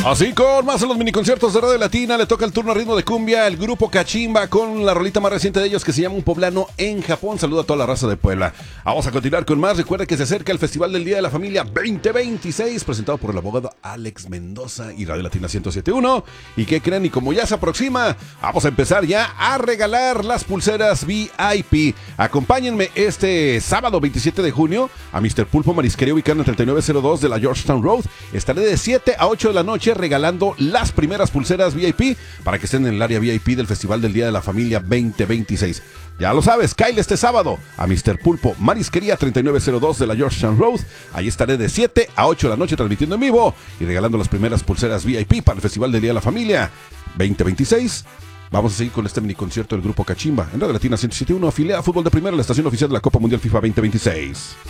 Así con más en los miniconciertos de Radio Latina, le toca el turno a ritmo de cumbia, el grupo Cachimba con la rolita más reciente de ellos que se llama Un Poblano en Japón. Saluda a toda la raza de Puebla. Vamos a continuar con más. Recuerda que se acerca el Festival del Día de la Familia 2026, presentado por el abogado Alex Mendoza y Radio Latina 107.1. ¿Y qué creen? Y como ya se aproxima, vamos a empezar ya a regalar las pulseras VIP. Acompáñenme este sábado 27 de junio a Mr. Pulpo Marisquería, ubicado en 3902 de la Georgetown Road. Estaré de 7 a 8 de la noche regalando las primeras pulseras VIP para que estén en el área VIP del Festival del Día de la Familia 2026. Ya lo sabes, cáele este sábado a Mr. Pulpo Marisquería 3902 de la Georgetown Road. Ahí estaré de 7 a 8 de la noche transmitiendo en vivo y regalando las primeras pulseras VIP para el Festival del Día de la Familia 2026. Vamos a seguir con este miniconcierto del grupo Cachimba en Radio Latina 107.1, afiliada a Fútbol de Primera, la estación oficial de la Copa Mundial FIFA 2026.